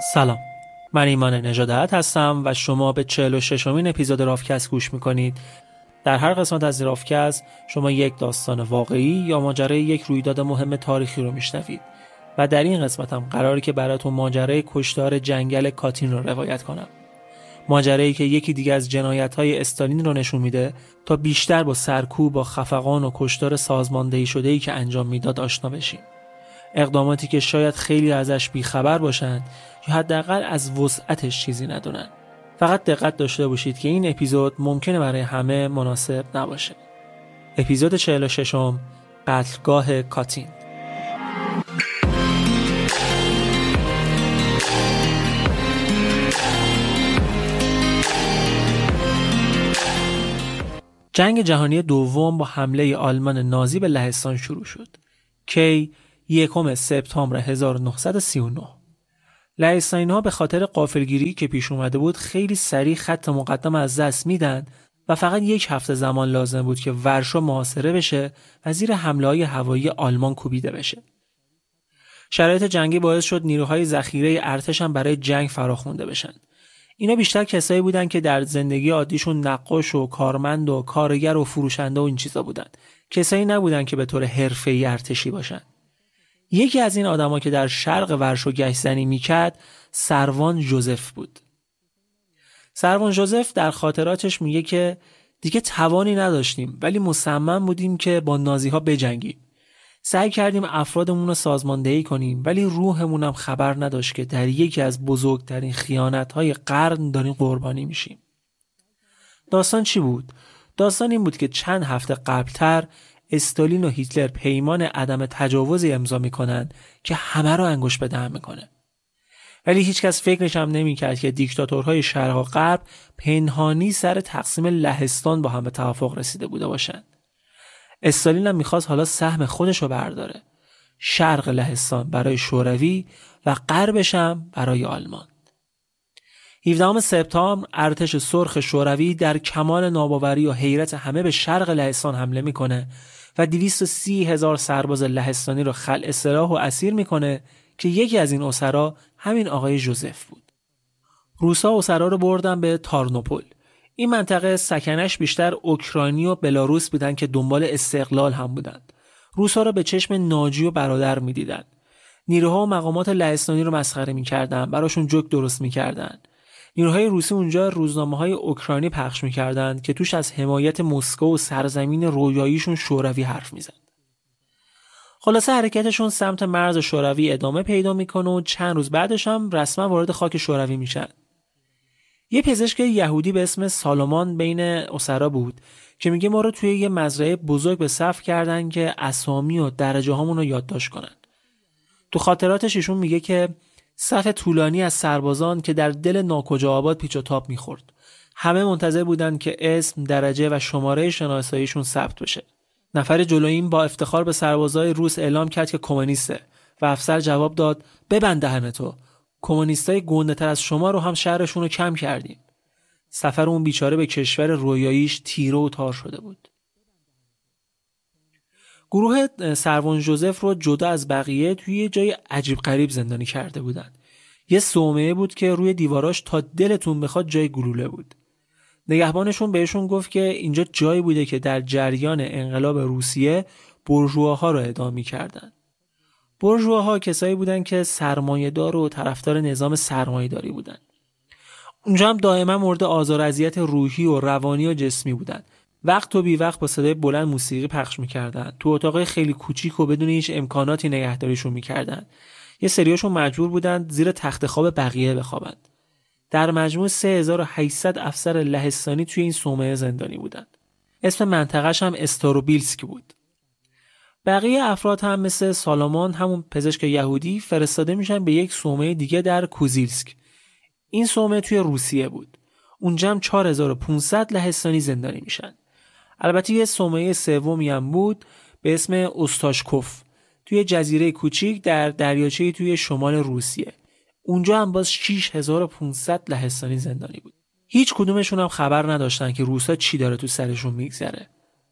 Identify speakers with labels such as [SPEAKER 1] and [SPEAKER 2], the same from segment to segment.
[SPEAKER 1] سلام، من ایمان نژادت هستم و شما به 46مین اپیزود رافکست گوش میکنید. در هر قسمت از رافکست شما یک داستان واقعی یا ماجرای یک رویداد مهم تاریخی رو میشنوید و در این قسمت هم قراره که براتون ماجرای کشتار جنگل کاتین رو روایت کنم. ماجرایی که یکی دیگه از جنایت‌های استالین رو نشون میده تا بیشتر با سرکوب با خفقان و کشتار سازماندهی شده‌ای که انجام میداد آشنا بشیم. اقداماتی که شاید خیلی ازش بیخبر باشند یا حداقل از وسعتش چیزی ندونن. فقط دقت داشته باشید که این اپیزود ممکنه برای همه مناسب نباشه. اپیزود 46 قتلگاه کاتین. جنگ جهانی دوم با حمله آلمان نازی به لهستان شروع شد. کی 1 سپتامبر 1939. لهستانی‌ها به خاطر غافلگیری که پیش اومده بود خیلی سریع خط مقدم از دست میدن و فقط 1 هفته زمان لازم بود که ورشو محاصره بشه و زیر حمله‌های هوایی آلمان کوبیده بشه. شرایط جنگی باعث شد نیروهای ذخیره ارتش هم برای جنگ فراخوانده بشن. اینا بیشتر کسایی بودن که در زندگی عادیشون نقاش و کارمند و کارگر و فروشنده و این چیزا بودن. کسایی نبودن که به طور حرفه‌ای ارتشی باشن. یکی از این آدما که در شرق ورشو گشتزنی میکرد سروان جوزف بود. سروان جوزف در خاطراتش میگه که دیگه توانی نداشتیم ولی مصمم بودیم که با نازی‌ها بجنگیم. سعی کردیم افرادمون رو سازماندهی کنیم ولی روحمون هم خبر نداشت که در یکی از بزرگترین خیانت‌های قرن داریم قربانی میشیم. داستان چی بود؟ داستان این بود که چند هفته قبلتر استالین و هیتلر پیمان عدم تجاوزی امضا میکنن که همه رو انگشت به دهن میکنه. ولی هیچکس فکرش هم نمیکرد که دیکتاتورهای شرق و غرب پنهانی سر تقسیم لهستان با هم به توافق رسیده بوده باشن. استالین هم میخواست حالا سهم خودش رو برداره. شرق لهستان برای شوروی و غربش هم برای آلمان. 17 سپتامبر ارتش سرخ شوروی در کمال ناباوری و حیرت همه به شرق لهستان حمله میکنه و 230,000 سرباز لهستانی رو خلع سلاح و اسیر میکنه که یکی از این اسرا همین آقای جوزف بود. روسا اسرا رو بردن به تارنوپول. این منطقه سکنش بیشتر اوکراینی و بلاروس بودن که دنبال استقلال هم بودند. روسا رو به چشم ناجی و برادر میدیدن. نیروها و مقامات لهستانی رو مسخره میکردن، براشون جوک درست میکردن. نیروهای روسی اونجا روزنامه‌های اوکراینی پخش می‌کردند که توش از حمایت مسکو و سرزمین رویاییشون شوروی حرف می‌زد. خلاصه حرکتشون سمت مرز شوروی ادامه پیدا می‌کنه و چند روز بعدش هم رسما وارد خاک شوروی میشن. یه پزشک یهودی به اسم سالومان بین اسرا بود که میگه ما رو توی یه مزرعه بزرگ به صف کردن که اسامی و درجه‌هامون رو یادداشت کنن. تو خاطراتش ایشون میگه که صف طولانی از سربازان که در دل ناکجا آباد پیچ و تاب میخورد. همه منتظر بودند که اسم، درجه و شماره شناساییشون ثبت بشه. نفر جلوییم با افتخار به سربازای روس اعلام کرد که کمونیسته و افسر جواب داد ببند دهنتو. کمونیستای گنده‌تر از شما رو هم شهرشون رو کم کردیم. سفر اون بیچاره به کشور رویاییش تیره و تار شده بود. گروه سروان جوزف رو جدا از بقیه توی یه جای عجیب غریب زندانی کرده بودن. یه صومعه بود که روی دیواراش تا دلتون بخواد جای گلوله بود. نگهبانشون بهشون گفت که اینجا جایی بوده که در جریان انقلاب روسیه بورژواها رو اعدام می‌کردن. بورژواها کسایی بودن که سرمایه‌دار و طرفدار نظام سرمایه‌داری بودن. اونجا هم دائما مورد آزار و اذیت روحی و روانی و جسمی بودن. وقت و بی وقت با صدای بلند موسیقی پخش می‌کردن. تو اتاق خیلی کوچیک و بدون هیچ امکاناتی نگهداریشون می‌کردن. یه سریاشون مجبور بودن زیر تخت خواب بقیه بخوابن. در مجموع 3800 افسر لهستانی توی این صومعه زندانی بودن. اسم منطقه‌ش هم استاروبیلسک بود. بقیه افراد هم مثل سالومان همون پزشک یهودی فرستاده میشن به یک صومعه دیگه در کوزیلسک. این صومعه توی روسیه بود. اونجا هم 4500 لهستانی زندانی میشن. البته یه صومعه سومی هم بود به اسم اوستاشکوف توی جزیره کوچیک در دریاچه توی شمال روسیه. اونجا هم باز 6500 لهستانی زندانی بود. هیچ کدومشون هم خبر نداشتن که روسا چی داره تو سرشون میگذره.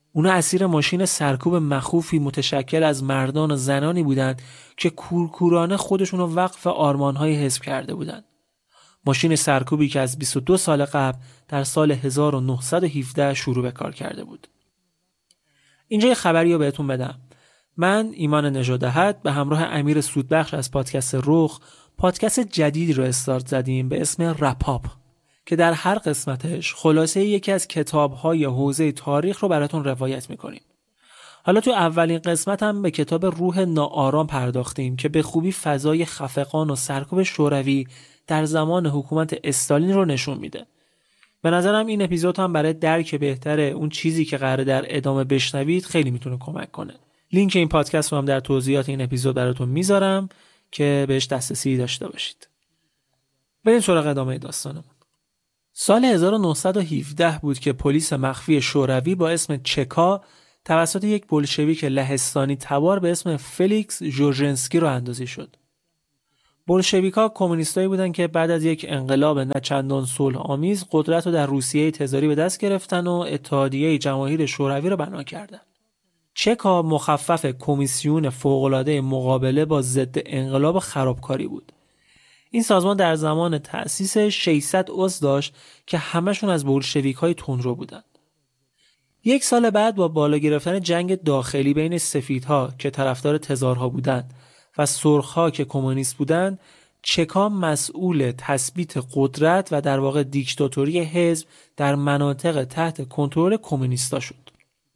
[SPEAKER 1] اونا اسیر ماشین سرکوب مخوفی متشکل از مردان و زنانی بودند که کورکورانه خودشون رو وقف آرمان‌های حزب کرده بودند. ماشین سرکوبی که از 22 سال قبل در سال 1917 شروع به کار کرده بود. اینجا یه خبری رو بهتون بدم. من ایمان نژادهت به همراه امیر سودبخش از پادکست رخ پادکست جدیدی رو استارت زدیم به اسم رپاپ که در هر قسمتش خلاصه یکی از کتاب‌های حوزه تاریخ رو براتون روایت می‌کنیم. حالا تو اولین قسمت هم به کتاب روح ناآرام پرداختیم که به خوبی فضای خفقان و سرکوب شوروی در زمان حکومت استالین رو نشون میده. به نظرم این اپیزود هم برای درک بهتر اون چیزی که قراره در ادامه بشنوید خیلی میتونه کمک کنه. لینک این پادکست رو هم در توضیحات این اپیزود براتون میذارم که بهش دسترسی داشته باشید. بریم سراغ ادامه داستانمون. سال 1917 بود که پلیس مخفی شوروی با اسم چکا توسط یک بولشویک لهستانی تبار به اسم فلیکس ژورژنسکی رو اندازی شد. بولشویک‌ها کمونیستایی بودن که بعد از یک انقلاب نه چندان صلح‌آمیز قدرت رو در روسیه تزاری به دست گرفتن و اتحادیه جماهیر شوروی رو بنا کردن. چکا مخفف کمیسیون فوق‌العاده مقابله با ضد انقلاب و خرابکاری بود. این سازمان در زمان تأسیسش 600 عضو داشت که همشون از بولشویک‌های تندرو بودن. یک سال بعد با بالا گرفتن جنگ داخلی بین سفیدها که طرفدار تزارها بودند و سرخها که کمونیست بودند، چکا مسئول تثبیت قدرت و در واقع دیکتاتوری حزب در مناطق تحت کنترل کمونیستا شد.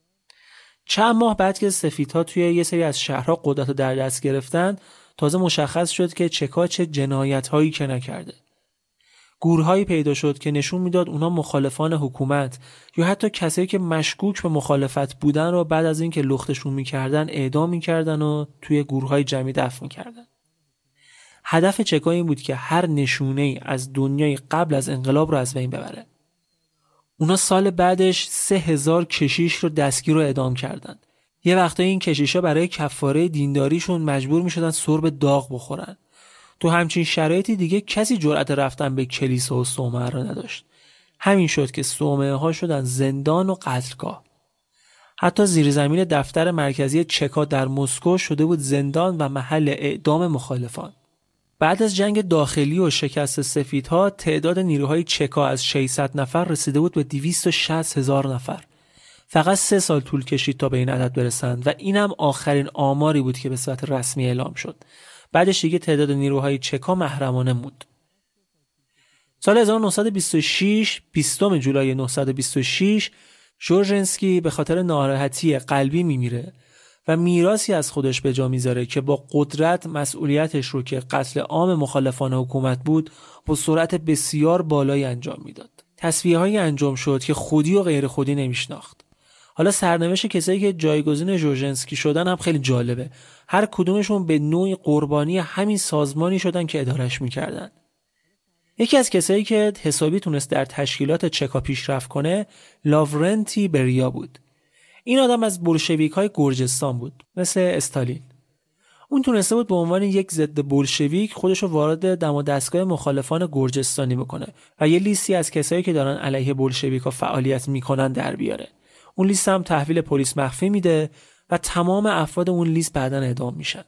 [SPEAKER 1] چند ماه بعد که سفیدها توی یه سری از شهرها قدرت رو در دست گرفتن، تازه مشخص شد که چکا چه جنایت‌هایی که نکرده. گورهایی پیدا شد که نشون میداد اونا مخالفان حکومت یا حتی کسایی که مشکوک به مخالفت بودن رو بعد از اینکه لختشون میکردن اعدام میکردن و توی گورهای جمعی دفن میکردن. هدف چکا این بود که هر نشونه‌ای از دنیای قبل از انقلاب رو از بین ببره. اونا سال بعدش 3000 کشیش رو دستگیر و اعدام کردن. یه وقتایی این کشیشا برای کفاره دینداریشون مجبور میشدن سرب داغ بخورن. تو همچین شرایطی دیگه کسی جرأت رفتن به کلیسا و صومعه را نداشت. همین شد که صومعه ها شدن زندان و قتلگاه. حتی زیرزمین دفتر مرکزی چکا در مسکو شده بود زندان و محل اعدام مخالفان. بعد از جنگ داخلی و شکست سفیدها تعداد نیروهای چکا از 600 نفر رسیده بود به 260,000 نفر. فقط 3 سال طول کشید تا به این عدد برسند و اینم آخرین آماری بود که به صورت رسمی اعلام شد. بعدش دیگه تعداد نیروهای چکا محرمانه موند. سال 1926 20 جولای 1926 ژورژنسکی به خاطر ناراحتی قلبی میمیره و میراثی از خودش به جا میذاره که با قدرت مسئولیتش رو که قتل عام مخالفان حکومت بود با سرعت بسیار بالایی انجام میداد. تصفیه‌هایی انجام شد که خودی و غیر خودی نمیشناخت. حالا سرنوشت کسایی که جایگزین ژورژنسکی شدن هم خیلی جالبه. هر کدومشون به نوعی قربانی همین سازمانی شدن که ادارش میکردن. یکی از کسایی که حسابی تونست در تشکیلات چکا پیشرفت کنه لاورنتی بریا بود. این آدم از بولشویک‌های گرجستان بود، مثل استالین. اون تونسته بود به عنوان یک ضد بولشویک خودش رو وارد دم و دستگاه مخالفان گرجستانی بکنه و یه لیستی از کسایی که دارن علیه بولشویک‌ها فعالیت میکنن در بیاره. اون لیست هم تحویل پلیس مخفی میده و تمام افراد اون لیست بعداً اعدام میشن.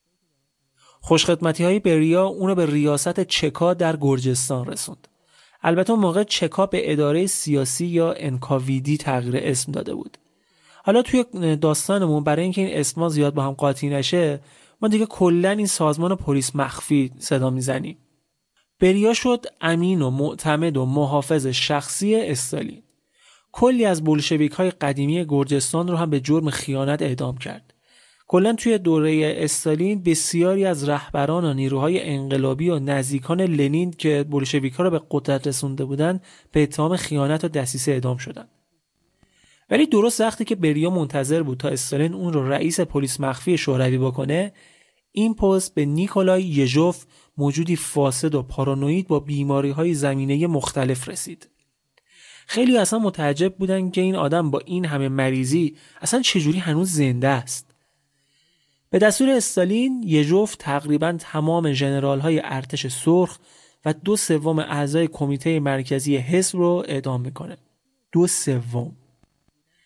[SPEAKER 1] خوشخدمتی‌های بریا اونو به ریاست چکا در گرجستان رسوند. البته اون موقع چکا به اداره سیاسی یا انکاویدی تغییر اسم داده بود. حالا توی داستانمون برای اینکه این اسما زیاد با هم قاطی نشه، ما دیگه کلاً این سازمان پلیس مخفی صدا میزنیم. بریا شد امین و معتمد و محافظ شخصی استالین. کلی از بولشویک‌های قدیمی گرجستان رو هم به جرم خیانت اعدام کرد. کلاً توی دوره استالین بسیاری از رهبران و نیروهای انقلابی و نزدیکان لنین که بولشویک‌ها رو به قدرت رسونده بودن به اتهام خیانت و دسیسه اعدام شدند. ولی درست وقتی که بریا منتظر بود تا استالین اون رو رئیس پلیس مخفی شوروی بکنه، این پست به نیکولای یژوف، موجودی فاسد و پارانوید با بیماری‌های زمینه مختلف رسید. خیلی اصلا متعجب بودن که این آدم با این همه مریضی اصلا چجوری هنوز زنده است. به دستور استالین یژوف تقریبا تمام ژنرال‌های ارتش سرخ و 2/3 اعضای کمیته مرکزی حزب رو اعدام میکنه. 2/3.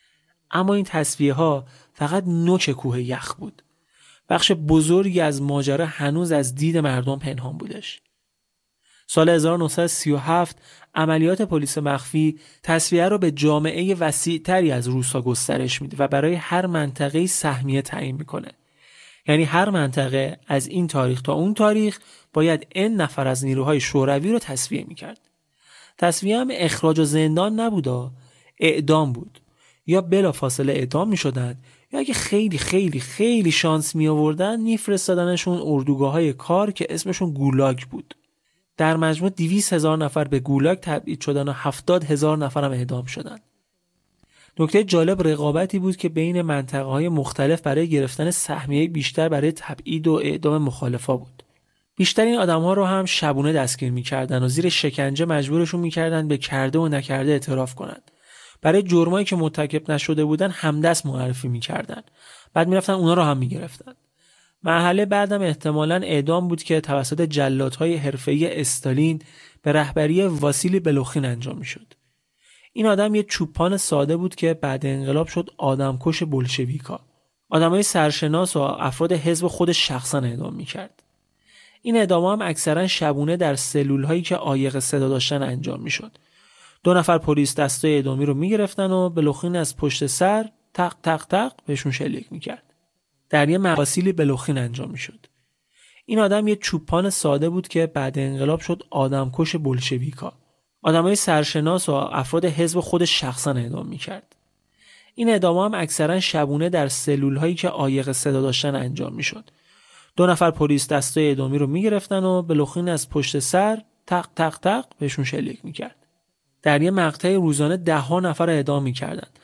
[SPEAKER 1] اما این تصفیه‌ها فقط نوک کوه یخ بود. بخش بزرگی از ماجرا هنوز از دید مردم پنهان بودش. سال 1937 عملیات پلیس مخفی تصفیه را به جامعه وسیع‌تری از روس‌ها گسترش میده و برای هر منطقه سهمیه تعیین میکنه. یعنی هر منطقه از این تاریخ تا اون تاریخ باید n نفر از نیروهای شوروی رو تصفیه میکرد. تصفیه هم اخراج و زندان نبود، اعدام بود. یا بلافاصله اعدام میشدن یا اگه خیلی خیلی خیلی شانس می آوردن میفرستادنشون اردوگاه‌های کار که اسمشون گولاگ بود. در مجموع 200,000 نفر به گولاگ تبعید شدن و 70,000 نفر هم اعدام شدن. نکته جالب رقابتی بود که بین منطقه‌های مختلف برای گرفتن سهمیه بیشتر برای تبعید و اعدام مخالفا بود. بیشتر این آدم‌ها رو هم شبونه دستگیر می‌کردن و زیر شکنجه مجبورشون می‌کردن به کرده و نکرده اعتراف کنند. برای جرمایی که مرتکب نشده بودن همدست معرفی می‌کردن. بعد می‌رفتن اونا رو هم می‌گرفتن. مرحله بعدم احتمالاً اعدام بود که توسط جلادهای حرفه‌ای استالین به رهبری واسیلی بلوخین انجام می‌شد. این آدم یه چوپان ساده بود که بعد انقلاب شد آدمکش بولشویکا. آدمای سرشناس و افراد حزب خودش شخصا اعدام می‌کرد. این اعدام‌ها هم اکثرا شبونه در سلول‌هایی که عایق صدا داشتن انجام می‌شد. 2 نفر پلیس دستای اعدامی رو می‌گرفتن و بلوخین از پشت سر تق تق تق بهشون شلیک می‌کرد. در یه مقاسیلی بلوخین انجام می‌شد. این آدم یه چوپان ساده بود که بعد انقلاب شد آدمکش بولشویکا. آدمای سرشناس و افراد حزب خودش شخصا اعدام می‌کرد. این اعدام‌ها هم اکثرا شبونه در سلول‌هایی که عایق صدا داشتن انجام می‌شد. 2 نفر پلیس دستای اعدامی رو می‌گرفتن و بلوخین از پشت سر تق تق تق بهشون شلیک می‌کرد. در یه مقطع روزانه 10 نفر اعدام می‌کردند.